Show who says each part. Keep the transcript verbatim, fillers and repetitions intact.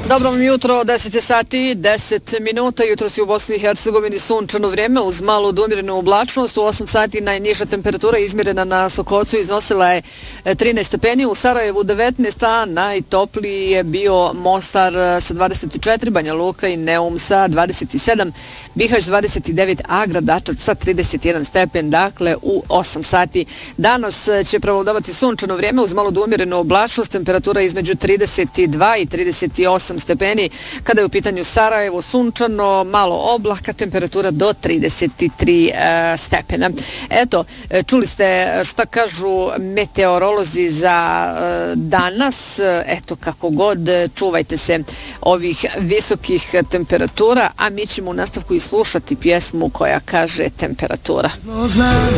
Speaker 1: Dobro vam jutro, deset sati, deset minuta, jutro si u Bosni i Hercegovini sunčano vrijeme uz malu odumjerenu oblačnost, u osam sati najniža temperatura izmjerena na Sokocu iznosila je trinaest stepeni, u Sarajevu devetnaest, a najtopliji je bio Mostar sa dvadeset četiri, Banja Luka i Neum sa dvadeset sedam, Bihać dvadeset devet, a Gradačac sa trideset jedan stepen, dakle u osam sati. Danas će prevladavati sunčano vrijeme uz malo odumjerenu oblačnost, temperatura između trideset dva i trideset osam stepeni. Kada je u pitanju Sarajevo, sunčano, malo oblaka, temperatura do trideset tri e, stepena. Eto, čuli ste šta kažu meteorolozi za e, danas. Eto, kako god, čuvajte se ovih visokih temperatura, a mi ćemo u nastavku i slušati pjesmu koja kaže Temperatura.